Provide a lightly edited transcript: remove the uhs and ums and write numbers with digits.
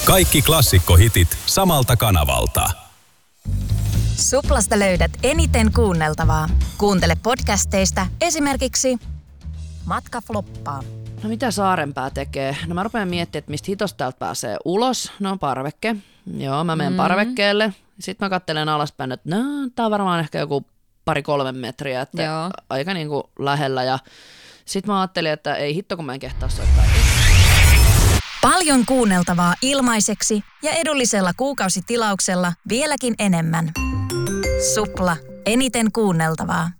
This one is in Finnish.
Kaikki klassikkohitit samalta kanavalta. Suplasta löydät eniten kuunneltavaa. Kuuntele podcasteista esimerkiksi Matka floppaa. No mitä Saarenpää tekee? No mä rupean miettimään, että mistä hitosta täältä pääsee ulos. No parvekke. Joo, mä menen parvekkeelle. Sitten mä katselen alaspäin, että no, tää on varmaan ehkä joku 2-3 metriä, että joo, aika niinku lähellä. Ja sitten mä ajattelin, että ei hitto, kun mä en kehtaa soittaa. Paljon kuunneltavaa ilmaiseksi ja edullisella kuukausitilauksella vieläkin enemmän. Supla. Eniten kuunneltavaa.